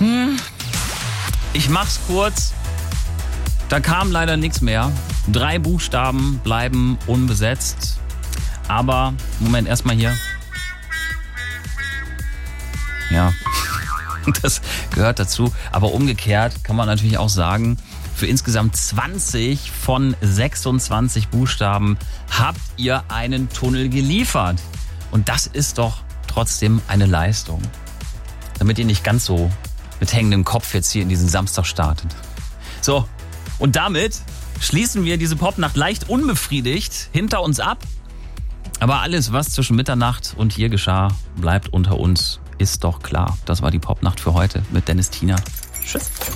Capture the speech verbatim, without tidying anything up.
Hm. Ich mach's kurz. Da kam leider nichts mehr. Drei Buchstaben bleiben unbesetzt. Aber, Moment, erstmal hier. Ja, das gehört dazu. Aber umgekehrt kann man natürlich auch sagen, für insgesamt zwanzig von sechsundzwanzig Buchstaben habt ihr einen Tunnel geliefert. Und das ist doch trotzdem eine Leistung. Damit ihr nicht ganz so mit hängendem Kopf jetzt hier in diesen Samstag startet. So, und damit schließen wir diese Popnacht leicht unbefriedigt hinter uns ab. Aber alles, was zwischen Mitternacht und hier geschah, bleibt unter uns. Ist doch klar. Das war die Popnacht für heute mit Dennis Tiener. Tschüss.